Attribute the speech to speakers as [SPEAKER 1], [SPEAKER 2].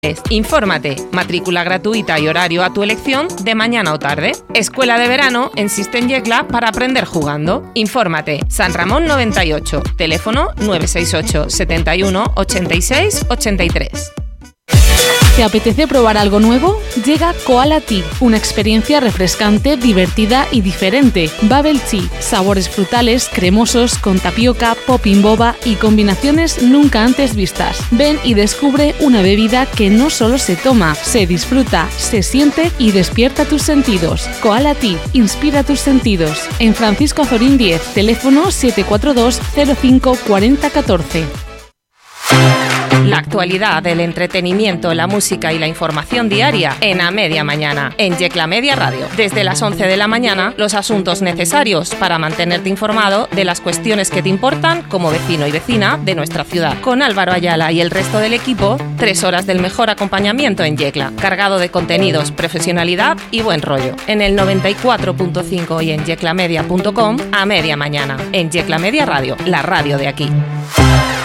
[SPEAKER 1] Infórmate, matrícula gratuita y horario a tu elección de mañana o tarde. Escuela de verano en System Yecla para aprender jugando. Infórmate, San Ramón 98, teléfono 968 71 86 83.
[SPEAKER 2] ¿Te apetece probar algo nuevo? Llega Koala Tea, una experiencia refrescante, divertida y diferente. Bubble Tea, sabores frutales, cremosos, con tapioca, popping boba y combinaciones nunca antes vistas. Ven y descubre una bebida que no solo se toma, se disfruta, se siente y despierta tus sentidos. Koala Tea, inspira tus sentidos. En Francisco Azorín 10, teléfono 742 05 40 14.
[SPEAKER 1] La actualidad del entretenimiento, la música y la información diaria en A Media Mañana, en Yecla Media Radio. Desde las 11 de la mañana, los asuntos necesarios para mantenerte informado de las cuestiones que te importan como vecino y vecina de nuestra ciudad. Con Álvaro Ayala y el resto del equipo, 3 horas del mejor acompañamiento en Yecla, cargado de contenidos, profesionalidad y buen rollo. En el 94.5 y en yeclamedia.com, A Media Mañana, en Yecla Media Radio, la radio de aquí.